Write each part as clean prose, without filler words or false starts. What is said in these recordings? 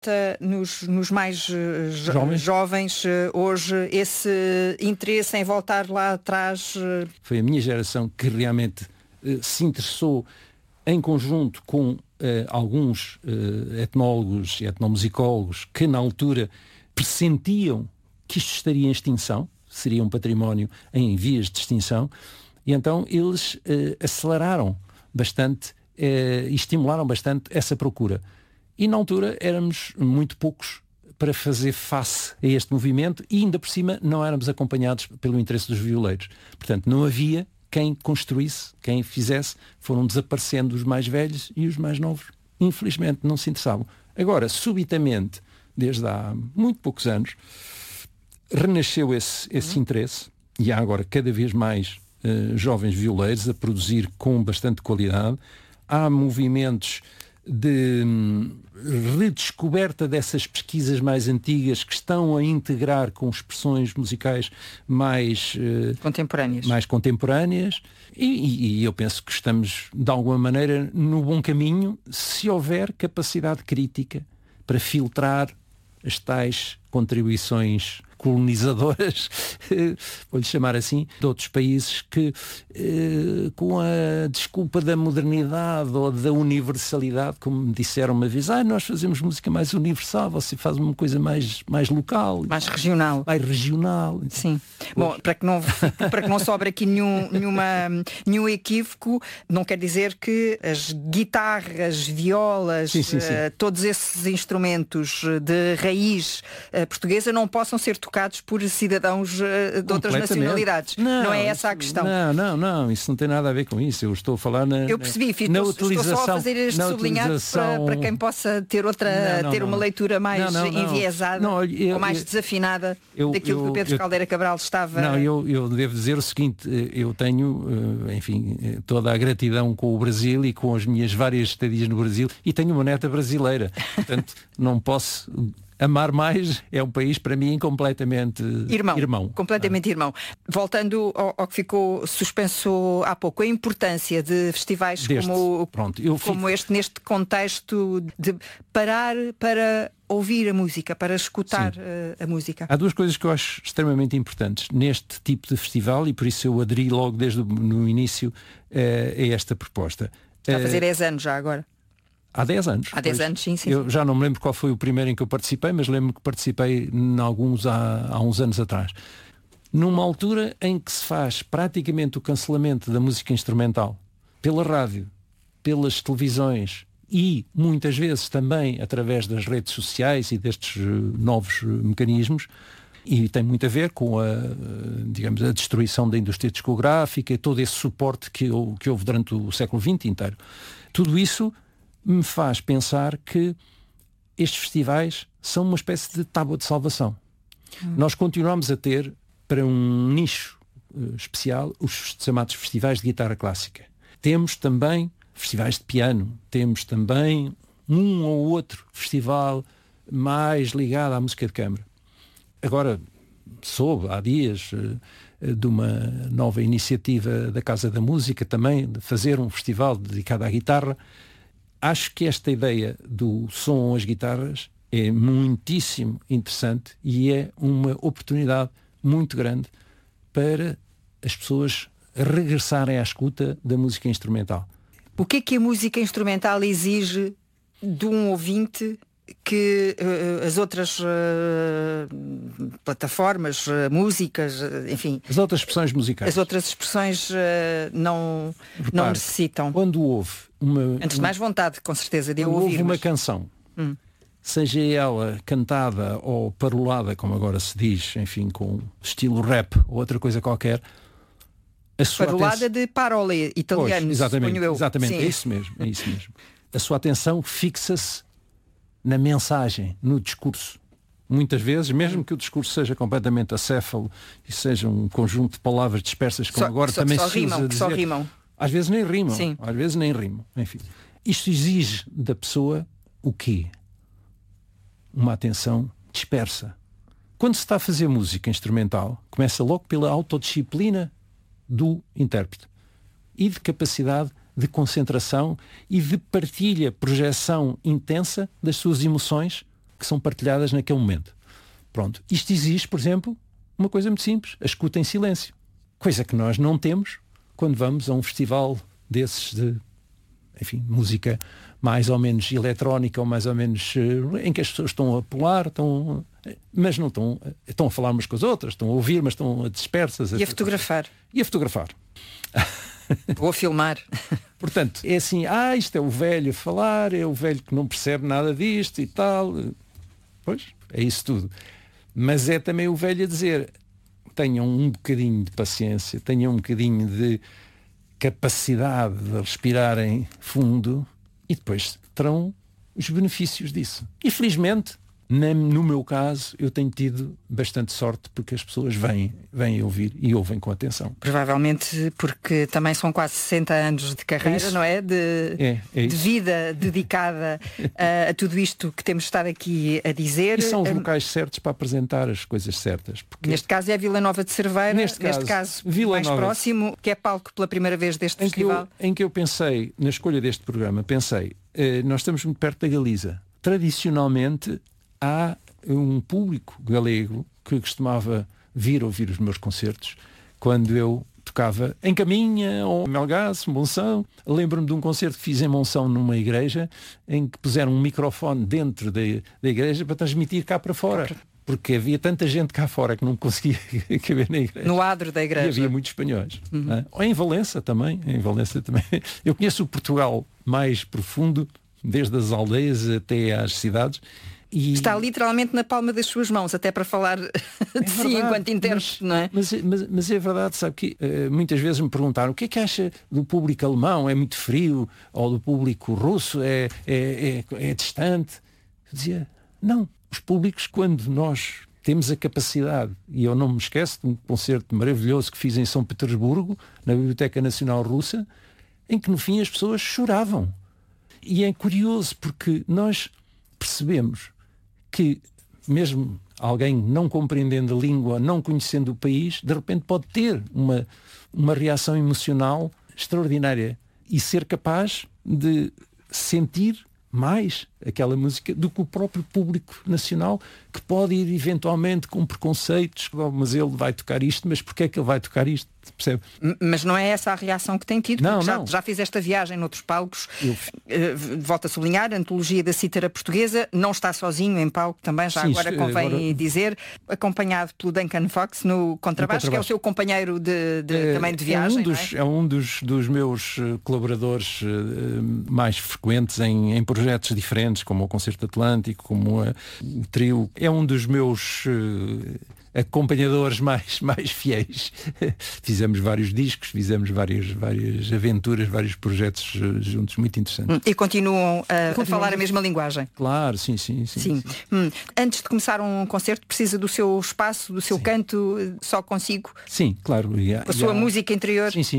nos mais jovens hoje esse interesse em voltar lá atrás? Foi a minha geração que realmente se interessou em conjunto com alguns etnólogos e etnomusicólogos que na altura pressentiam que isto estaria em extinção, seria um património em vias de extinção, e então eles aceleraram bastante e estimularam bastante essa procura. E na altura éramos muito poucos para fazer face a este movimento e ainda por cima não éramos acompanhados pelo interesse dos violeiros. Portanto, não havia quem construísse, quem fizesse. Foram desaparecendo os mais velhos e os mais novos, infelizmente, não se interessavam. Agora, subitamente, desde há muito poucos anos, renasceu esse interesse e há agora cada vez mais jovens violeiros a produzir com bastante qualidade. Há movimentos de redescoberta dessas pesquisas mais antigas que estão a integrar com expressões musicais mais contemporâneas e eu penso que estamos de alguma maneira no bom caminho se houver capacidade crítica para filtrar as tais contribuições colonizadoras, vou-lhe chamar assim, de outros países que, com a desculpa da modernidade ou da universalidade, como me disseram uma vez, nós fazemos música mais universal, você faz uma coisa mais local. Mais regional. Mais regional. Sim. Bom, para que não sobre aqui nenhum equívoco, não quer dizer que as guitarras, violas, sim. todos esses instrumentos de raiz portuguesa não possam ser tocados por cidadãos de outras nacionalidades. Não é essa a questão. Não, isso não tem nada a ver com isso. Eu estou a falar eu percebi, estou só a fazer este sublinhado para quem possa ter uma leitura mais enviesada ou mais desafinada daquilo que o Pedro Caldeira Cabral estava... Não, eu devo dizer o seguinte, eu tenho, enfim, toda a gratidão com o Brasil e com as minhas várias estadias no Brasil e tenho uma neta brasileira. Portanto, não posso... Amar mais é um país, para mim, completamente irmão. Completamente irmão. Voltando ao que ficou suspenso há pouco, a importância de festivais como este, neste contexto de parar para ouvir a música, para escutar a música. Há duas coisas que eu acho extremamente importantes neste tipo de festival e por isso eu aderi logo desde no início a esta proposta. Está a fazer 10 anos já agora. Há 10 anos. Há 10 anos, sim. Eu já não me lembro qual foi o primeiro em que eu participei, mas lembro que participei em alguns há uns anos atrás. Numa altura em que se faz praticamente o cancelamento da música instrumental pela rádio, pelas televisões e muitas vezes também através das redes sociais e destes novos mecanismos, e tem muito a ver com a destruição da indústria discográfica e todo esse suporte que houve durante o século XX inteiro. Tudo isso me faz pensar que estes festivais são uma espécie de tábua de salvação. Nós continuamos a ter, para um nicho especial, os chamados festivais de guitarra clássica. Temos também festivais de piano, temos também um ou outro festival mais ligado à música de câmara. Agora, soube há dias de uma nova iniciativa da Casa da Música também, de fazer um festival dedicado à guitarra. Acho que esta ideia do som às guitarras é muitíssimo interessante e é uma oportunidade muito grande para as pessoas regressarem à escuta da música instrumental. O que é que a música instrumental exige de um ouvinte que as outras plataformas, músicas, enfim... As outras expressões musicais. As outras expressões não necessitam. Quando houve antes de mais vontade, com certeza, de ouvir. Houve uma canção, seja ela cantada ou parolada, como agora se diz, enfim, com estilo rap ou outra coisa qualquer, a sua parolada de parole italiano, exatamente, eu. Exatamente, Sim. é isso mesmo. A sua atenção fixa-se na mensagem, no discurso. Muitas vezes, mesmo que o discurso seja completamente acéfalo e seja um conjunto de palavras dispersas, como agora também se usa dizer, só rimam. Às vezes nem rimam. Sim. Às vezes nem rimam. Enfim, isto exige da pessoa o quê? Uma atenção dispersa. Quando se está a fazer música instrumental, começa logo pela autodisciplina do intérprete e de capacidade de concentração e de partilha, projeção intensa das suas emoções que são partilhadas naquele momento. Pronto. Isto exige, por exemplo, uma coisa muito simples, a escuta em silêncio. Coisa que nós não temos quando vamos a um festival desses de, enfim, música mais ou menos eletrónica ou mais ou menos em que as pessoas estão a pular, mas não estão a falar umas com as outras, estão a ouvir, mas estão dispersas. E a fotografar. E a fotografar. Ou a filmar. Portanto, é assim, isto é o velho a falar, é o velho que não percebe nada disto e tal. Pois, é isso tudo. Mas é também o velho a dizer, tenham um bocadinho de paciência, tenham um bocadinho de capacidade de respirarem fundo e depois terão os benefícios disso. E felizmente, no meu caso, eu tenho tido bastante sorte porque as pessoas vêm ouvir e ouvem com atenção. Provavelmente porque também são quase 60 anos de carreira, não é? De vida dedicada a tudo isto que temos estado aqui a dizer. E são os locais certos para apresentar as coisas certas. Porque neste caso é a Vila Nova de Cerveira, neste caso Vila mais Nova, próximo, que é palco pela primeira vez deste festival. Em que eu pensei, na escolha deste programa, nós estamos muito perto da Galiza. Tradicionalmente, há um público galego que costumava vir ouvir os meus concertos quando eu tocava em Caminha ou em Melgaço, Monção. Lembro-me de um concerto que fiz em Monção numa igreja em que puseram um microfone dentro da igreja para transmitir cá para fora. Porque havia tanta gente cá fora que não conseguia caber na igreja. No adro da igreja. E havia muitos espanhóis. Ou em Valença também. Eu conheço o Portugal mais profundo, desde as aldeias até às cidades. E está literalmente na palma das suas mãos, até para falar de si enquanto intérprete, não é? Mas é verdade, sabe que muitas vezes me perguntaram o que é que acha do público alemão, é muito frio, ou do público russo, é distante. Eu dizia, não, os públicos, quando nós temos a capacidade, e eu não me esqueço de um concerto maravilhoso que fiz em São Petersburgo, na Biblioteca Nacional Russa, em que no fim as pessoas choravam. E é curioso porque nós percebemos que mesmo alguém não compreendendo a língua, não conhecendo o país, de repente pode ter uma reação emocional extraordinária e ser capaz de sentir mais aquela música do que o próprio público nacional, que pode ir eventualmente com preconceitos, mas ele vai tocar isto, mas porquê é que ele vai tocar isto? Percebe? Mas não é essa a reação que tem tido? Não. Já fiz esta viagem noutros palcos. Volto a sublinhar, a antologia da cítara portuguesa, não está sozinho em palco também, já. Sim, agora convém dizer, acompanhado pelo Duncan Fox no contrabaixo, que é o seu companheiro também de viagem. É um dos meus colaboradores mais frequentes em projetos diferentes, como o Concerto Atlântico, como o Trio. É um dos meus acompanhadores mais fiéis. Fizemos vários discos, fizemos várias aventuras, vários projetos juntos muito interessantes. E continuam a falar a mesma linguagem? Claro, sim. Antes de começar um concerto, precisa do seu espaço, do seu canto, só consigo? Sim, claro. Com a sua música interior? Sim.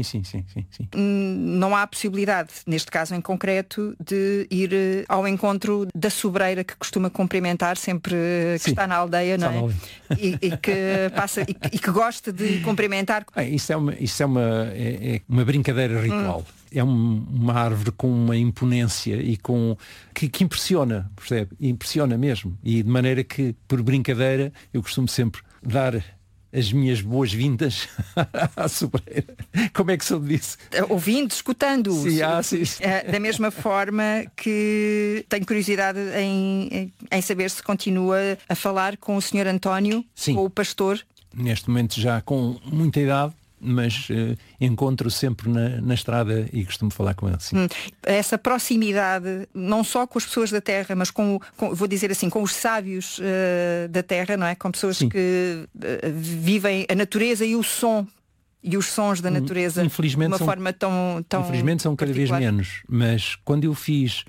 Não há possibilidade, neste caso em concreto, de ir ao encontro da sobreira que costuma cumprimentar sempre que está na aldeia, não é? E que passa e que gosta de cumprimentar. Isso é uma brincadeira ritual. É uma árvore com uma imponência e que impressiona, percebe? Impressiona mesmo. E de maneira que, por brincadeira, eu costumo sempre dar as minhas boas-vindas à sobreira. Como é que sou disso? Ouvindo, escutando. Sim. Da mesma forma que tenho curiosidade em saber se continua a falar com o Sr. António, sim, com o pastor. Neste momento já com muita idade, mas encontro sempre na estrada e costumo falar com ele. Sim. Essa proximidade, não só com as pessoas da terra, mas vou dizer assim, com os sábios da terra, não é? Com pessoas sim, que vivem a natureza e o som e os sons da natureza de uma forma tão infelizmente são cada vez menos, mas quando eu fiz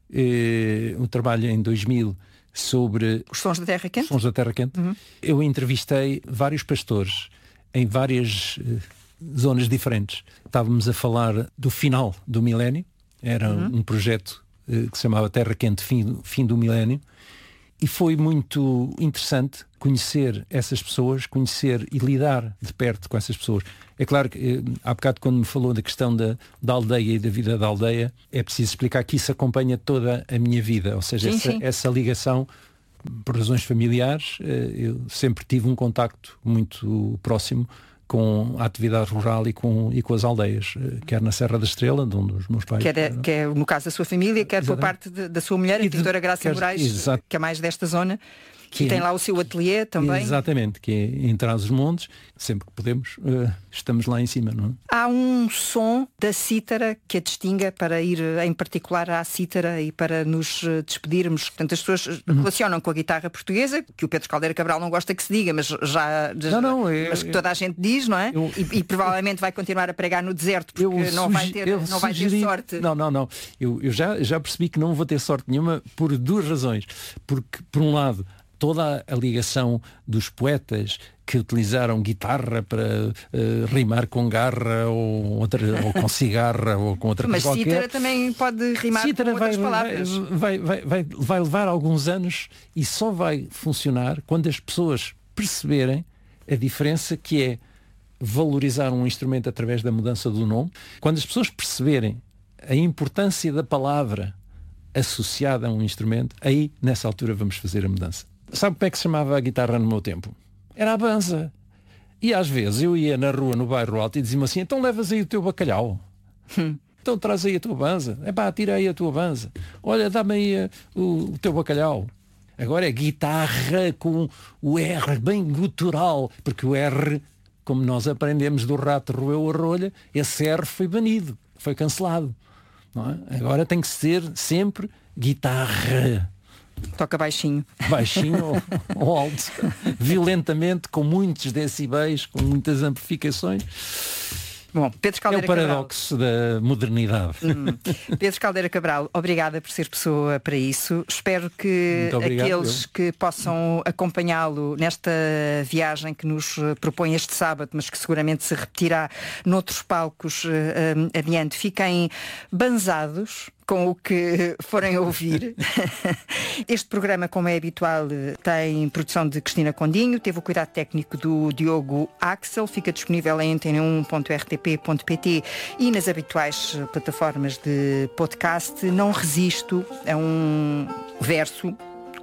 um trabalho em 2000 sobre os sons da Terra Quente, eu entrevistei vários pastores em várias zonas diferentes. Estávamos a falar do final do milénio, era um projeto que se chamava Terra Quente, fim do milénio, e foi muito interessante conhecer essas pessoas, conhecer e lidar de perto com essas pessoas. É claro que há bocado quando me falou da questão da aldeia e da vida da aldeia, é preciso explicar que isso acompanha toda a minha vida, ou seja, essa ligação por razões familiares, eu sempre tive um contacto muito próximo com a atividade rural e com as aldeias, quer na Serra da Estrela, de onde os meus pais... Que é no caso da sua família, quer por parte da sua mulher, a pintora Graça Moraes, que é mais desta zona. Que tem lá o seu ateliê também. Exatamente, que é em Trás-os-Montes. Sempre que podemos, estamos lá em cima, não é? Há um som da cítara que a distinga, para ir em particular à cítara e para nos despedirmos. Portanto, as pessoas relacionam com a guitarra portuguesa, que o Pedro Caldeira Cabral não gosta que se diga, mas mas que toda a gente diz, não é? E provavelmente vai continuar a pregar no deserto, porque não vai ter sorte. Não. Eu já percebi que não vou ter sorte nenhuma por duas razões. Porque, por um lado, toda a ligação dos poetas que utilizaram guitarra para rimar com garra ou com cigarra ou com outra coisa qualquer. Mas cítara também pode rimar com outras palavras. Vai levar alguns anos e só vai funcionar quando as pessoas perceberem a diferença que é valorizar um instrumento através da mudança do nome. Quando as pessoas perceberem a importância da palavra associada a um instrumento, aí nessa altura vamos fazer a mudança. Sabe como é que se chamava a guitarra no meu tempo? Era a banza. E às vezes eu ia na rua, no bairro alto, e dizia-me assim, então levas aí o teu bacalhau. Então traz aí a tua banza. Tira aí a tua banza. Olha, dá-me aí o teu bacalhau. Agora é guitarra com o R bem gutural, porque o R, como nós aprendemos do rato roeu a rolha, esse R foi banido, foi cancelado. Não é? Agora tem que ser sempre guitarra. Toca baixinho. Baixinho ou alto. Violentamente, com muitos decibéis, com muitas amplificações. Bom, Pedro Caldeira Cabral. É o paradoxo da modernidade. Pedro Caldeira Cabral, obrigada por ser pessoa para isso. Espero que aqueles que possam acompanhá-lo nesta viagem que nos propõe este sábado, mas que seguramente se repetirá noutros palcos adiante, fiquem banzados com o que forem ouvir. Este programa, como é habitual, tem produção de Cristina Condinho, teve o cuidado técnico do Diogo Axel, fica disponível em antena1.rtp.pt e nas habituais plataformas de podcast. Não resisto a um verso,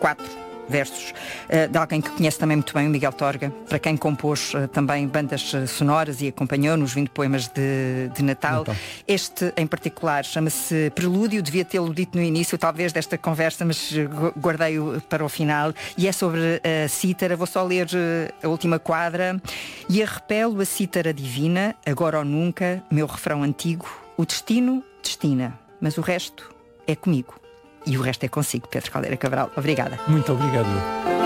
4 versos, de alguém que conhece também muito bem, o Miguel Torga, para quem compôs também bandas sonoras e acompanhou nos 20 poemas de Natal. Este, em particular, chama-se Prelúdio, devia tê-lo dito no início, talvez, desta conversa, mas guardei-o para o final, e é sobre a cítara. Vou só ler a última quadra. E arrepelo a cítara divina, agora ou nunca, meu refrão antigo, o destino destina, mas o resto é comigo. E o resto é consigo, Pedro Caldeira Cabral. Obrigada. Muito obrigado.